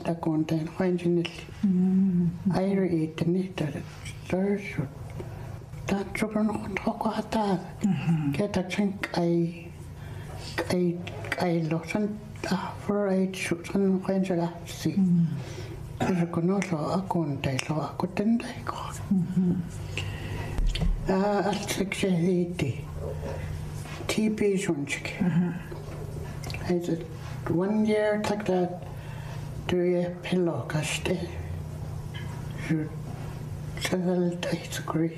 takuntain ranginilli airu iittanittat lorsu taatsukunut hoqataa ketaksen qailorsan afraitsusan ranjagasi irkunolla akuntailo akutandaiko altsiksehiti TB sunchik it's 1 year like that do you pillow kaste you travel disagree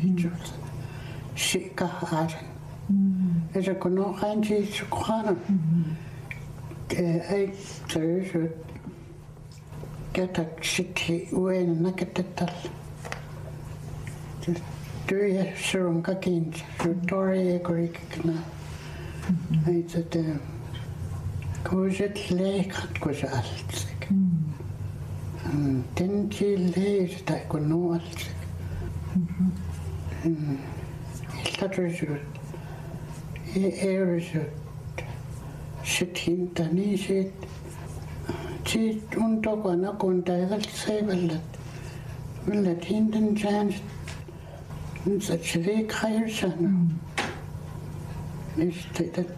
shika aran it's a kono hanji sukwana I should get a shitty when nakatal do you serum kakin tori greek na I said Kujet lekat kujaltsik. Tenji lees da kunoaltsik. Iltatrujut. Erujut. Shitin tanishit. Chit untokwana kuntagal sevelat. Willet hinden chance. Such a big higher son. Is that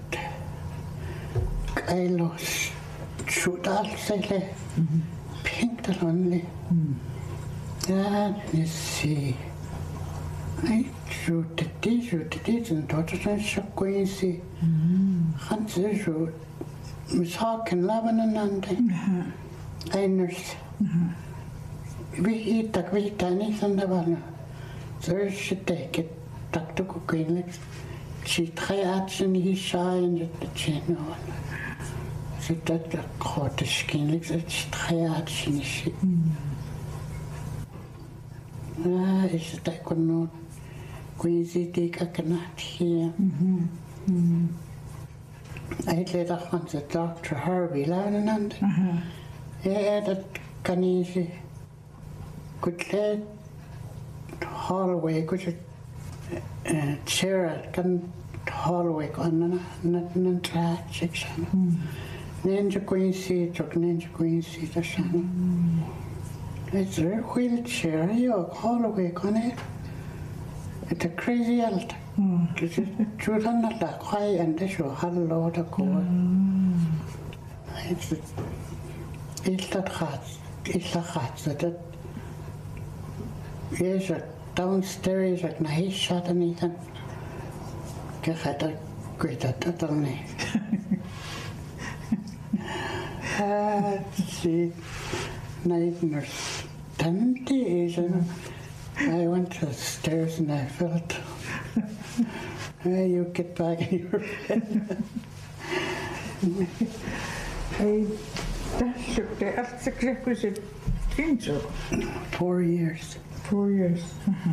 I lost shoot all say pink the only that is see I shoot this and daughter shock going see Hans shoot Miss Hawk and Lebanon and I nurse we eat that we tiny and the one so she take it tuck to cooking she try action he shine the channel so that the caught the skin like that try action she is that could not queasy take a cannot here I let up on the Dr. Harvey Lanand yeah that can easy could let Holloway could chair can hallway on an section. Ninja Queen seat or Ninja Queen seat or something. It's a wheelchair, you hallway on it. It's a crazy alt. It's a children like high and they show hello to go. It's that hat that yes, downstairs at night shot anything. Get a great at only. See, night nurse. 10 days and I went to the stairs and I felt you get back in your bed. That's exactly 4 years. 4 years.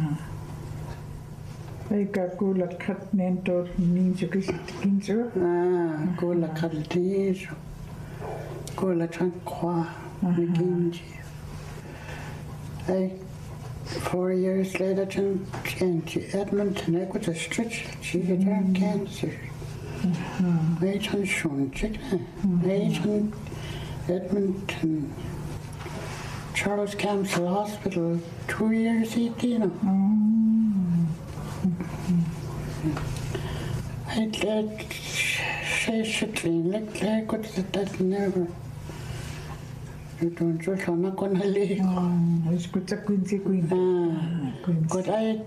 Eikä kuulla katneentor niin se kysyttikin. Kuulla kaltiisu. Kuulla tranquaa. Mikinji. 4 years later, change Edmonton. I got a stretch. She had cancer. I had shown chicken. I had Edmonton. Charles Council Hospital 2 years 18. I let Shane like what that never. You don't just on a conhali. It's good to Quincy Queen. But I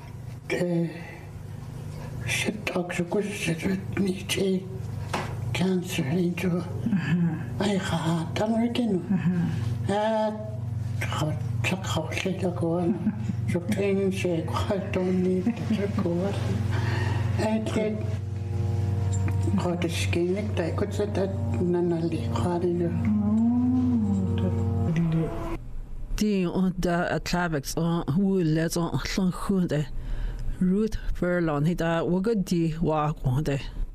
shit talks a good shit with me cancer into I had done again. How should I go on? So training shake, I don't need to go on. I did got a skin like that. I could say that none of the harder. Die und Travex who let on Ruth Verlon, he da wugga di wa